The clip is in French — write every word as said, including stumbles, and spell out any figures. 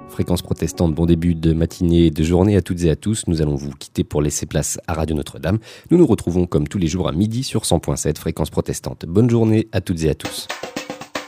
Fréquence protestante, bon début de matinée et de journée à toutes et à tous. Nous allons vous quitter pour laisser place à Radio Notre-Dame. Nous nous retrouvons comme tous les jours à midi sur cent point sept Fréquence protestante. Bonne journée à toutes et à tous.